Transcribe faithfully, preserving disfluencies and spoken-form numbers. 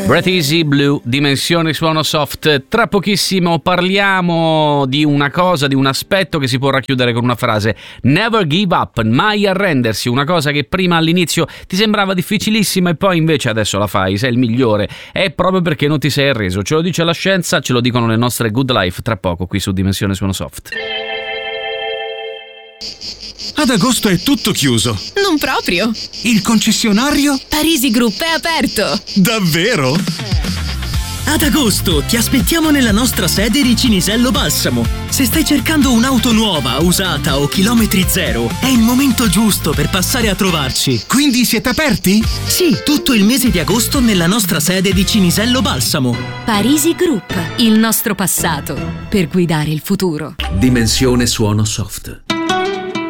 Breath Easy Blue, Dimensione Suono Soft. Tra pochissimo parliamo di una cosa, di un aspetto che si può racchiudere con una frase: never give up, mai arrendersi. Una cosa che prima all'inizio ti sembrava difficilissima e poi invece adesso la fai, sei il migliore. È proprio perché non ti sei arreso. Ce lo dice la scienza, ce lo dicono le nostre Good Life tra poco qui su Dimensione Suono Soft. Ad agosto è tutto chiuso. Non proprio. Il concessionario? Parisi Group è aperto. Davvero? Ad agosto ti aspettiamo nella nostra sede di Cinisello Balsamo. Se stai cercando un'auto nuova, usata o chilometri zero, è il momento giusto per passare a trovarci. Quindi siete aperti? Sì, tutto il mese di agosto nella nostra sede di Cinisello Balsamo. Parisi Group, il nostro passato per guidare il futuro. Dimensione Suono Soft.